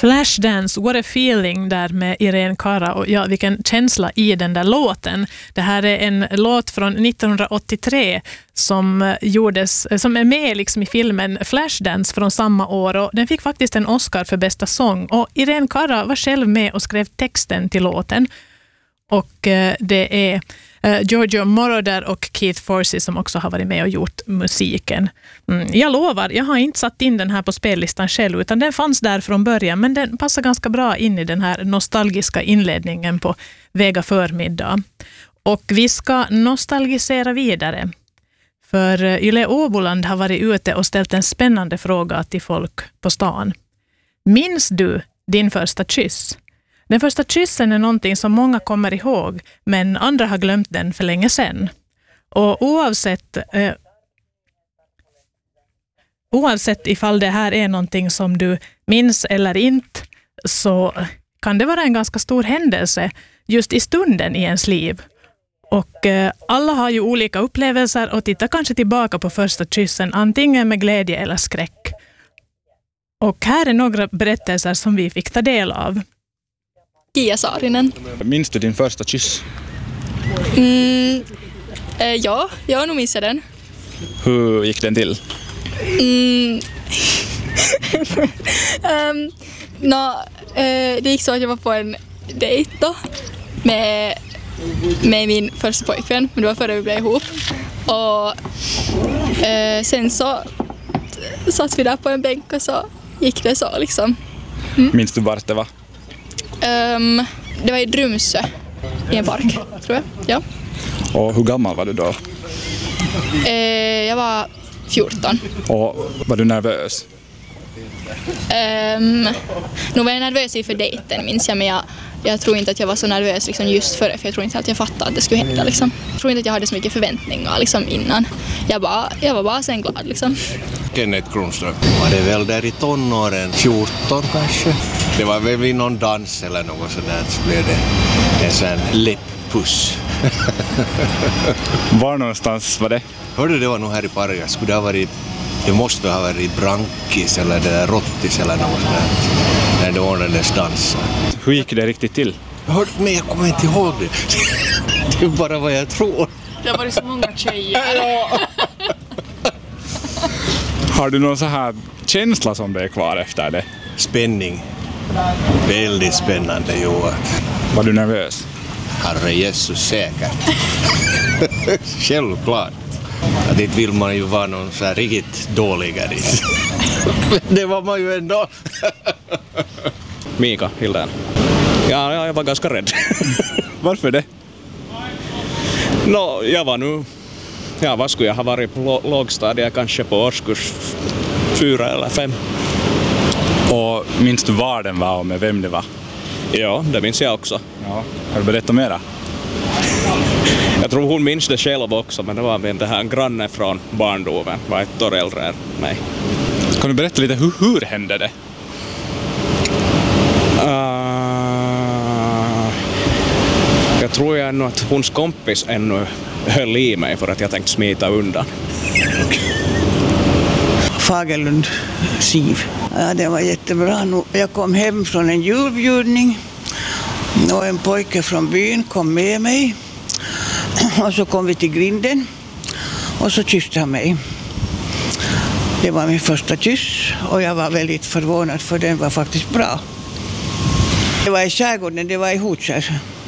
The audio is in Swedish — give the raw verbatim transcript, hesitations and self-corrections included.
Flashdance, what a feeling där med Irene Cara, och ja, vilken känsla i den där låten. Det här är en låt från nittonhundraåttiotre som gjordes, som är med liksom i filmen Flashdance från samma år, och den fick faktiskt en Oscar för bästa sång, och Irene Cara var själv med och skrev texten till låten. Och eh, det är eh, Giorgio Moroder och Keith Forsey som också har varit med och gjort musiken. Mm, jag lovar, jag har inte satt in den här på spellistan själv, utan den fanns där från början, men den passar ganska bra in i den här nostalgiska inledningen på Vega förmiddag. Och vi ska nostalgisera vidare. För eh, Yle Åboland har varit ute och ställt en spännande fråga till folk på stan. Minns du din första kyss? Den första kyssen är någonting som många kommer ihåg, men andra har glömt den för länge sedan. Och oavsett, eh, oavsett ifall det här är någonting som du minns eller inte, så kan det vara en ganska stor händelse just i stunden i ens liv. Och eh, alla har ju olika upplevelser och tittar kanske tillbaka på första kyssen, antingen med glädje eller skräck. Och här är några berättelser som vi fick ta del av. Kia Saarinen. Minns du din första kyss? Mm, eh, ja, jag nog minns den. Hur gick den till? Mm. um, no, eh, det gick så att jag var på en dejt då med, med min första pojkvän, men det var före vi blev ihop. Och eh, sen så satt vi där på en bänk och så gick det så liksom. Mm. Minns du vart det var? Um, det var i Drumsö i en park, tror jag. Ja. Och hur gammal var du då? Uh, jag var fjorton. Och var du nervös? Um, nu var jag nervös inför dejten, minns jag, men jag, jag tror inte att jag var så nervös liksom, just före, för jag tror inte att jag fattade att det skulle hända. Liksom. Jag tror inte att jag hade så mycket förväntningar liksom, innan. Jag, bara, jag var bara sen glad. Liksom. Kenneth Kronström. Var det väl där i tonåren, fjorton kanske? Det var väl vid någon dans eller något sådär, så blev det en sån här läpppuss. Var någonstans var det? Hörde, det var nog här i Pargas. Skulle det ha varit, det måste ha varit Brankis eller det där Rottis eller något sådär, när det ordnades dansa. Hur gick det riktigt till? Hörde, men jag kommer inte ihåg det. Det är bara vad jag tror. Det har varit så många tjejer. Har du någon så här känsla som det är kvar efter det? Spänning. Väldigt spännande, Johan. Var du nervös? Herre Jesus, säkert. Självklart. Ja, dit vill man ju vara någon så här riktigt dåligare. Det var man ju ändå. Mika Hildén. Ja, ja, jag var ganska rädd. Varför det? No, jag var nu... Ja, vad skulle jag ha varit på lågstadiet, kanske på årskurs fyra eller fem. Och minns du var den var och med vem det var? Ja, det minns jag också. Ja. Har du berättat mera? Jag tror hon minns det själv också, men det var med det här granne från barndomen, var ett år äldre än mig. Kan du berätta lite, hur, hur hände det? Uh, jag tror jag ännu att hons kompis ännu höll i mig för att jag tänkte smita undan. Fagerlund Siv. Ja, det var jättebra. Jag kom hem från en julbjudning och en pojke från byn kom med mig. Och så kom vi till grinden och så kysste han mig. Det var min första kyss och jag var väldigt förvånad, för den var faktiskt bra. Det var i skärgården, det var i Hotskär.